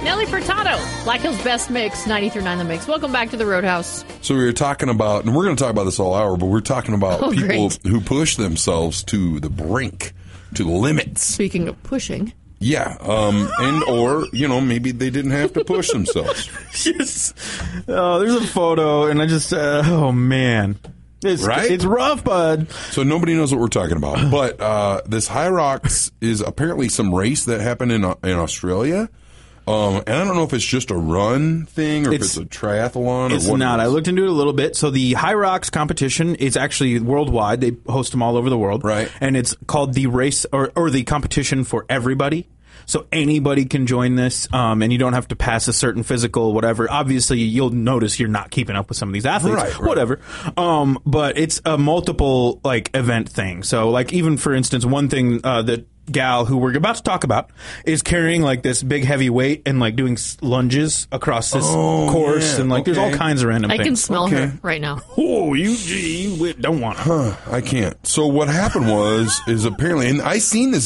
Nelly Furtado, Black Hill's Best Mix, 93.9 The Mix. Welcome back to the Roadhouse. So we were talking about, and we're going to talk about this all hour, but we're talking about people great. who push themselves to the brink, to the limits. Speaking of pushing. Yeah, and or, maybe they didn't have to push themselves. Yes. Oh, there's a photo, and I just, oh, man. It's rough, bud. So nobody knows what we're talking about. But this High Rocks is apparently some race that happened in Australia. And I don't know if it's just a run thing or if it's a triathlon or what. It's not. I looked into it a little bit. So the High Rocks competition is actually worldwide. They host them all over the world. Right. And it's called the race or the competition for everybody. So anybody can join this, and you don't have to pass a certain physical, whatever. Obviously, you'll notice you're not keeping up with some of these athletes, right. Whatever. But it's a multiple event thing. So even for instance, one thing that gal who we're about to talk about is carrying this big heavy weight and doing lunges across this course, and there's all kinds of random things. I can smell her right now. Oh, you don't want her. I can't. So what happened is apparently, and I seen this